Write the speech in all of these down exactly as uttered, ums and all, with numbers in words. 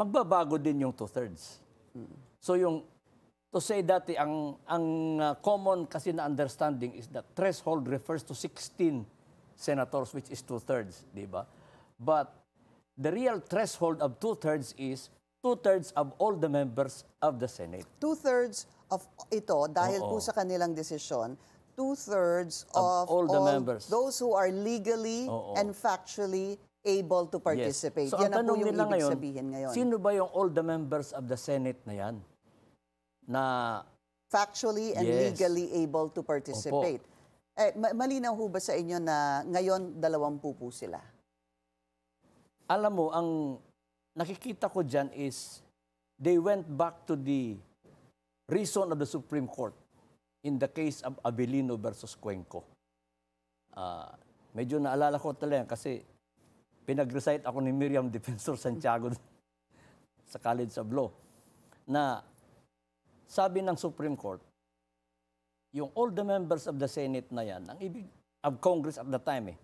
magbabago din yung two-thirds. So yung, to say that, eh, ang, ang uh, common kasi na understanding is that threshold refers to sixteen senators, which is two-thirds, di ba? But the real threshold of two-thirds is two-thirds of all the members of the Senate. Two-thirds of ito, dahil Oo. po sa kanilang desisyon, two-thirds of, Of all the members. those who are legally Oo. and factually able to participate. So Yan ang na po tanong yung nila ibig ngayon, sabihin ngayon. sino ba yung all the members of the Senate na yan? Na, Factually and Yes. legally able to participate. Eh, ma- malinaw ho ba sa inyo na ngayon dalawampu po sila? alam mo, ang nakikita ko dyan is they went back to the reason of the Supreme Court in the case of Abilino versus Cuenco. Ah, medyo naalala ko talaga yan kasi pinag-recite ako ni Miriam Defensor Santiago sa College of Law na sabi ng Supreme Court, yung all the members of the Senate na yan, ang ibig of Congress at the time eh,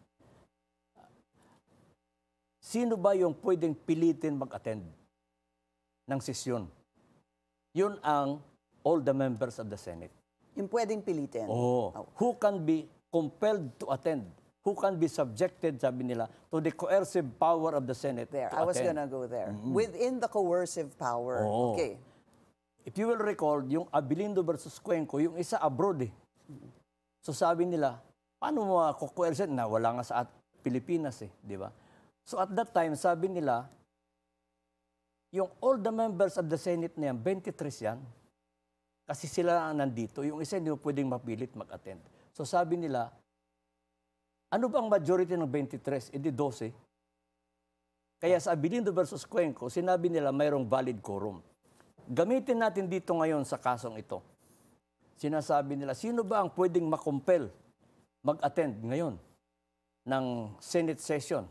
sino ba yung pwedeng pilitin mag-attend ng sesyon? Yun ang all the members of the Senate. Yung pwedeng pilitin. Oh, who can be compelled to attend? Who can be subjected, sabi nila, to the coercive power of the Senate There, to I was attend. gonna go there. Within the coercive power. Oo. Okay. If you will recall, yung Abilindo versus Cuenco, yung isa abroad eh. So sabi nila, paano mo ako-coerce na wala nga sa at Pilipinas eh, di ba? So at that time, sabi nila, yung all the members of the Senate na yan, twenty-three yan. Kasi sila ang nandito, yung isa hindi mo pwedeng mapilit mag-attend. So sabi nila, ano bang majority ng twenty-three? Hindi twelve. Kaya sa Abilindo versus Cuenco, sinabi nila mayroong valid quorum. Gamitin natin dito ngayon sa kasong ito. Sinasabi nila, sino ba ang pwedeng makumpel mag-attend ngayon ng Senate session?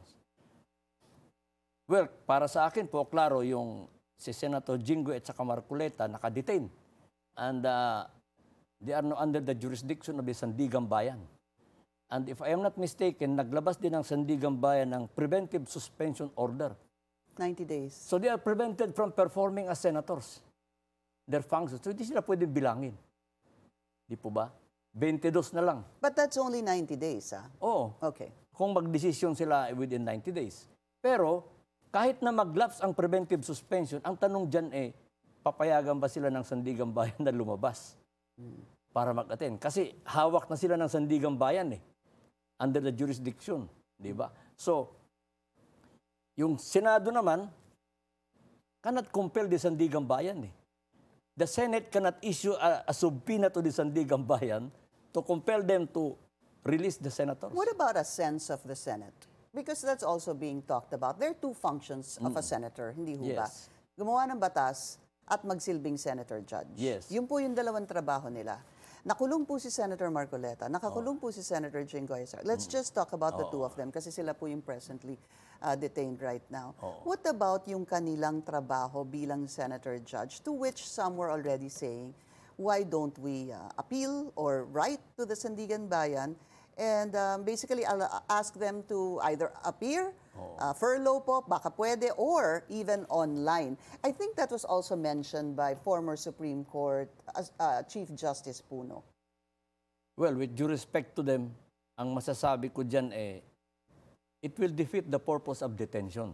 Well, para sa akin po, klaro, yung si Senator Jinggoy at saka Marcoleta nakadetain. And uh, they are no under the jurisdiction of the Sandigan Bayan. And if I am not mistaken, naglabas din ng Sandigan Bayan ng preventive suspension order. ninety days. So they are prevented from performing as senators. Their functions. So hindi sila pwedeng bilangin. Di po ba? twenty-two na lang. But that's only ninety days, ah? Oo. Okay. Kung magdesisyon sila within ninety days. Pero kahit na mag-lapse ang preventive suspension, ang tanong dyan eh, papayagan ba sila ng Sandigan Bayan na lumabas para mag-attend? Kasi hawak na sila ng Sandigan Bayan eh, under the jurisdiction, di ba? So, yung Senado naman, cannot compel the Sandigan Bayan eh. The Senate cannot issue a, a subpoena to the Sandigan Bayan to compel them to release the senators. What about a sense of the Senate? Because that's also being talked about. There are two functions of a senator, hindi ho ba? Yes. Gumawa ng batas at magsilbing senator judge. Yes. Yun po yung dalawang trabaho nila. Nakulong po si Senator Marcoleta, nakakulong po si Senator Jinggoy. Let's just talk about the two of them kasi sila po yung presently uh, detained right now. What about yung kanilang trabaho bilang senator judge, to which some were already saying, why don't we uh, appeal or write to the Sandigan Bayan and um, basically I'll ask them to either appear, uh, furlough po, baka pwede, or even online. I think that was also mentioned by former Supreme Court uh, uh, Chief Justice Puno. Well, with due respect to them, ang masasabi ko dyan eh, it will defeat the purpose of detention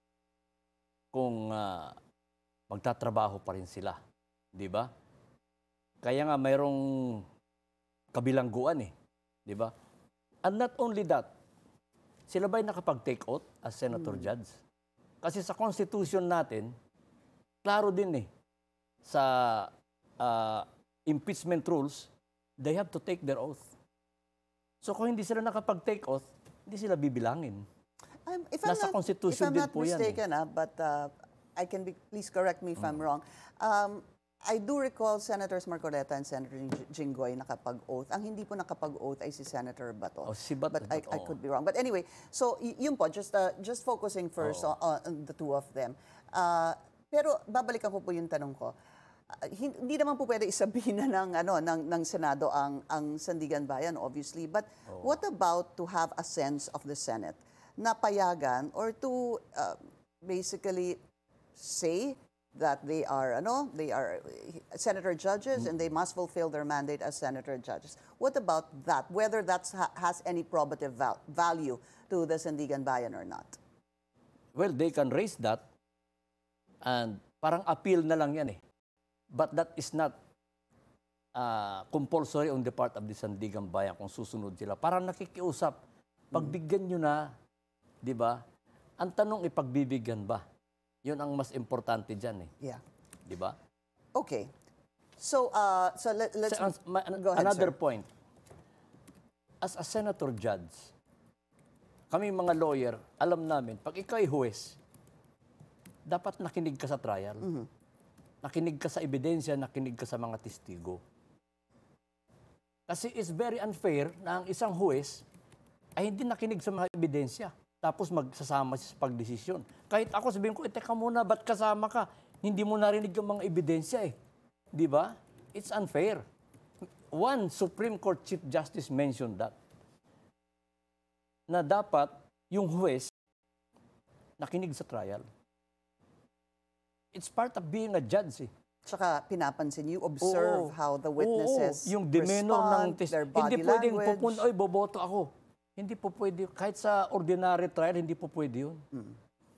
kung uh, magtatrabaho pa rin sila. Di ba? Kaya nga mayroong kabilangguan eh. Di ba? And not only that, sila ba'y nakapag-take oath as senator judge? Kasi sa constitution natin, klaro din eh, sa uh, impeachment rules, they have to take their oath. So kung hindi sila nakapag-take oath, hindi sila bibilangin. Um, if I'm Nasa not, constitution if I'm din not po yan eh. mistaken, ah, but uh, I can be, please correct me if I'm wrong. Um, I do recall Senators Marcoleta and Senator Jinggoy nakapag-oath. Ang hindi po nakapag-oath ay si Senator Bato. Oh, si Bato, But I, Bato, I oh. could be wrong. But anyway, so y- yun po, just, uh, just focusing first on, on the two of them. Uh, pero babalikan ko po yung tanong ko. Uh, hindi naman po pwede isabihin na ng, ano, ng, ng Senado ang, ang Sandigan Bayan, obviously. But what about to have a sense of the Senate na payagan or to uh, basically say that they are, ano, they are uh, senator judges and they must fulfill their mandate as senator judges. What about that? Whether that ha- has any probative val- value to the Sandigan Bayan or not? Well, they can raise that and parang appeal na lang yan eh. But that is not uh, compulsory on the part of the Sandigan Bayan kung susunod sila. Parang nakikiusap, pagbigyan nyo na, di ba? Ang tanong, ipagbibigyan ba? Yun ang mas importante dyan eh. Yeah. Di ba? Okay. So, uh, so let, let's Sa- ma- go ahead, Another sir. point. As a senator judge, kami mga lawyer, alam namin, pag ikaw ay huwes, dapat nakinig ka sa trial. Mm-hmm. Nakinig ka sa ebidensya, nakinig ka sa mga testigo. Kasi it's very unfair na ang isang huwes ay hindi nakinig sa mga ebidensya. Tapos magsasama siya sa pagdesisyon. Kahit ako sabihin ko, eh, teka muna, ba't kasama ka? Hindi mo narinig yung mga ebidensya eh. Di ba? It's unfair. One Supreme Court Chief Justice mentioned that. Na dapat yung huwes nakinig sa trial. It's part of being a judge eh. Tsaka pinapansin, you observe Oo. how the Oo, witnesses yung demeanor ng respond, test. their body Hindi pwedeng language. pupunta, oy, boboto ako. Hindi po pwede. Kahit sa ordinary trial, hindi po pwede yun. Hmm.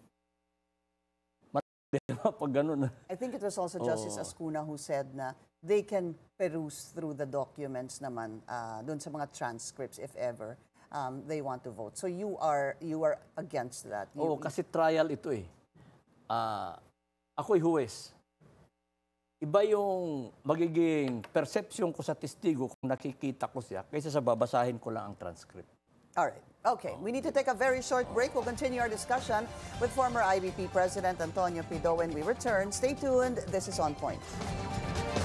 Pag ganun. I think it was also Justice Oo. Ascuna who said na they can peruse through the documents naman uh, dun sa mga transcripts if ever um, they want to vote. So you are you are against that. You, Oo, kasi trial ito eh. Ah, ako'y huwes. Iba yung magiging perception ko sa testigo kung nakikita ko siya kaysa sa babasahin ko lang ang transcript. All right. Okay. We need to take a very short break. We'll continue our discussion with former I B P President Antonio Pido when we return. Stay tuned. This is On Point.